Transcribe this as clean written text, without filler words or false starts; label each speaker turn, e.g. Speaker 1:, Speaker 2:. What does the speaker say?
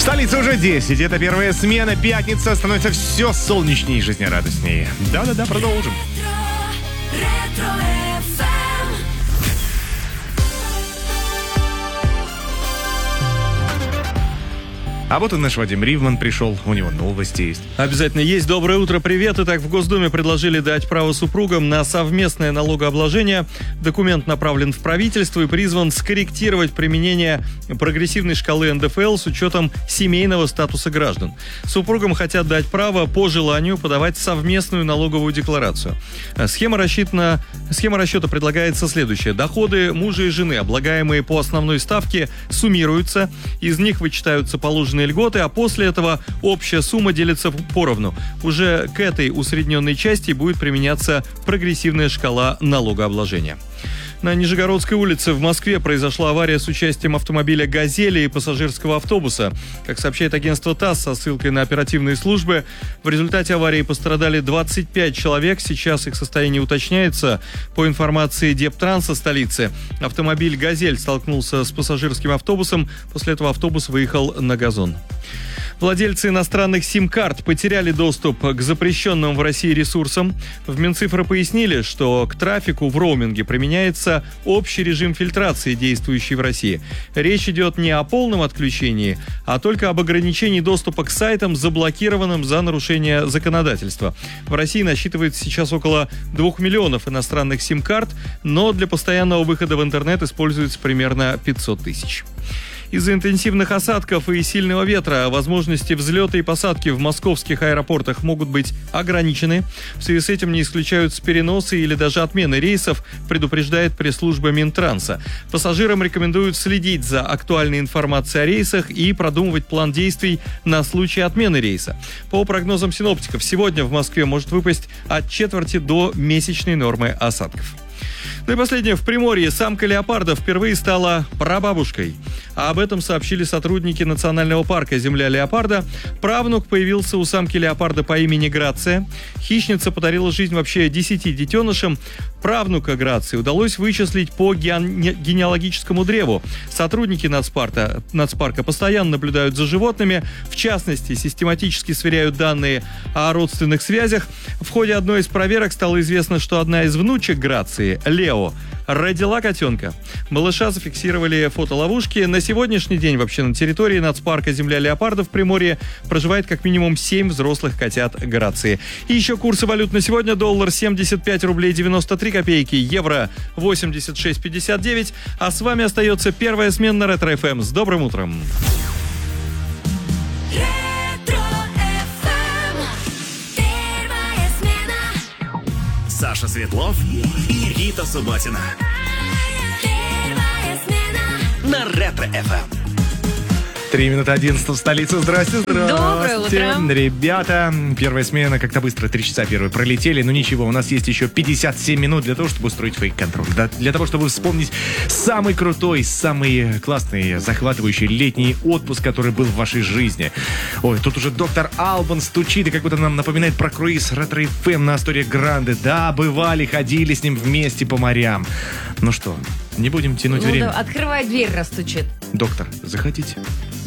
Speaker 1: Столица уже 10. Это первая смена. Пятница. Становится все солнечнее и жизнерадостнее. Да-да-да, продолжим. А вот и наш Вадим Ривман пришел, у него новости есть.
Speaker 2: Обязательно есть. Доброе утро, привет. Итак, в Госдуме предложили дать право супругам на совместное налогообложение. Документ направлен в правительство и призван скорректировать применение прогрессивной шкалы НДФЛ с учетом семейного статуса граждан. Супругам хотят дать право по желанию подавать совместную налоговую декларацию. Схема расчета предлагается следующее. Доходы мужа и жены, облагаемые по основной ставке, суммируются, из них вычитаются положенные льготы, а после этого общая сумма делится поровну. Уже к этой усредненной части будет применяться прогрессивная шкала налогообложения. На Нижегородской улице в Москве произошла авария с участием автомобиля «Газели» и пассажирского автобуса. Как сообщает агентство ТАСС со ссылкой на оперативные службы, в результате аварии пострадали 25 человек. Сейчас их состояние уточняется. По информации Дептранса столицы, автомобиль «Газель» столкнулся с пассажирским автобусом. После этого автобус выехал на газон. Владельцы иностранных сим-карт потеряли доступ к запрещенным в России ресурсам. В Минцифры пояснили, что к трафику в роуминге применяется общий режим фильтрации, действующий в России. Речь идет не о полном отключении, а только об ограничении доступа к сайтам, заблокированным за нарушение законодательства. В России насчитывается сейчас около 2 миллионов иностранных сим-карт, но для постоянного выхода в интернет используется примерно 500 тысяч. Из-за интенсивных осадков и сильного ветра возможности взлета и посадки в московских аэропортах могут быть ограничены. В связи с этим не исключаются переносы или даже отмены рейсов, предупреждает пресс-служба Минтранса. Пассажирам рекомендуют следить за актуальной информацией о рейсах и продумывать план действий на случай отмены рейса. По прогнозам синоптиков, сегодня в Москве может выпасть от четверти до месячной нормы осадков. Ну и последнее. В Приморье самка леопарда впервые стала прабабушкой. А об этом сообщили сотрудники Национального парка «Земля леопарда». Правнук появился у самки леопарда по имени Грация. Хищница подарила жизнь вообще 10 детенышам. Правнука Грации удалось вычислить по генеалогическому древу. Сотрудники нацпарка постоянно наблюдают за животными. В частности, систематически сверяют данные о родственных связях. В ходе одной из проверок стало известно, что одна из внучек Грации, Лео, родила котенка. Малыша зафиксировали фотоловушки. На сегодняшний день вообще на территории нацпарка «Земля леопарда» в Приморье проживает как минимум 7 взрослых котят Грации. И еще курсы валют на сегодня. Доллар 75 рублей 93 копейки, евро 86,59. А с вами остается первая смена на Ретро-ФМ. С добрым утром!
Speaker 3: Саша Светлов и Рита Субботина. На Ретро-ФМ.
Speaker 1: 3 минуты 11 в столице. Здрасте, здрасте.
Speaker 4: Доброе утро.
Speaker 1: Ребята, первая смена как-то быстро, 3 часа первые пролетели. Но ничего, у нас есть еще 57 минут для того, чтобы устроить фейк-контроль. Для того, чтобы вспомнить самый крутой, самый классный, захватывающий летний отпуск, который был в вашей жизни. Ой, тут уже доктор Албан стучит и как будто нам напоминает про круиз Ретро-ФМ на Асторе Гранде. Да, бывали, ходили с ним вместе по морям. Ну что, не будем тянуть время.
Speaker 4: Да, открывай дверь, раз стучит.
Speaker 1: Доктор, заходите.